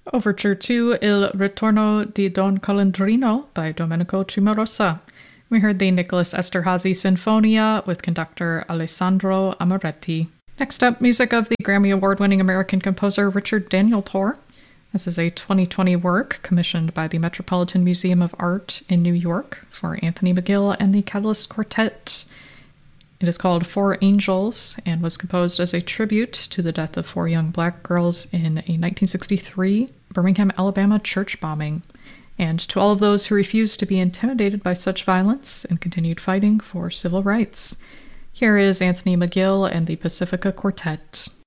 Overture to Il Ritorno di Don Calandrino by Domenico Cimarosa. We heard the Nicholas Esterhazy Sinfonia with conductor Alessandro Amoretti. Next up, music of the Grammy Award-winning American composer Richard Danielpour. This is a 2020 work commissioned by the Metropolitan Museum of Art in New York for Anthony McGill and the Catalyst Quartet. It is called Four Angels and was composed as a tribute to the death of four young black girls in a 1963 Birmingham, Alabama church bombing, and to all of those who refused to be intimidated by such violence and continued fighting for civil rights. Here is Anthony McGill and the Pacifica Quartet.